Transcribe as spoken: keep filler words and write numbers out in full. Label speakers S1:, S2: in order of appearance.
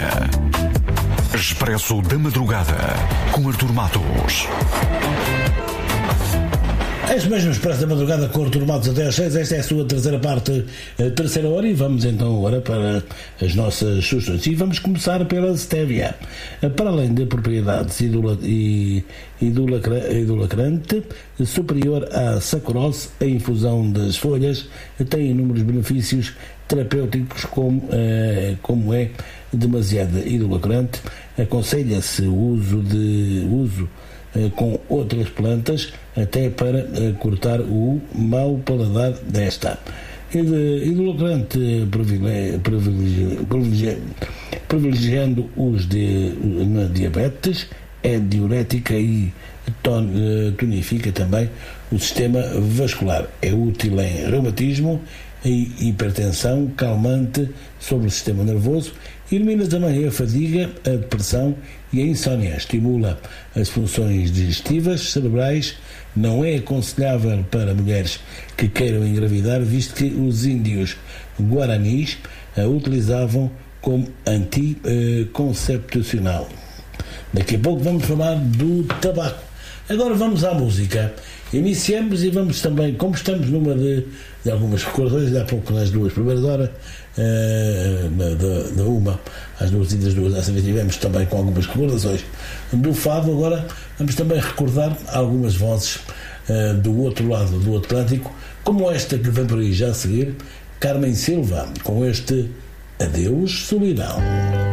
S1: dia. Expresso da Madrugada, com Artur Matos.
S2: Este mesmo Expresso da Madrugada com Artur Matos até às seis. Esta é a sua terceira parte, a terceira hora, e vamos então agora para as nossas sugestões. E vamos começar pela Stevia. Para além de propriedades idolacrante superior à saccharose, a infusão das folhas tem inúmeros benefícios terapêuticos, como, como é demasiado idolacrante. Aconselha-se o uso de uso com outras plantas, até para cortar o mau paladar desta. Idolacrante privilegiando os de na diabetes, é diurética e tonifica também o sistema vascular. É útil em reumatismo e hipertensão, calmante sobre o sistema nervoso, elimina também a fadiga, a depressão e a insónia, estimula as funções digestivas, cerebrais. Não é aconselhável para mulheres que queiram engravidar, visto que os índios guaranis a utilizavam como anticoncepcional. Daqui a pouco vamos falar do tabaco. Agora vamos à música. Iniciamos e vamos também, como estamos numa de, de algumas recordações, há pouco nas duas primeiras horas, uh, de, de uma às duas e das duas, dessa vez tivemos também com algumas recordações do fado. Agora vamos também recordar algumas vozes uh, do outro lado do Atlântico, como esta que vem por aí já a seguir, Carmen Silva, com este Adeus Solidão.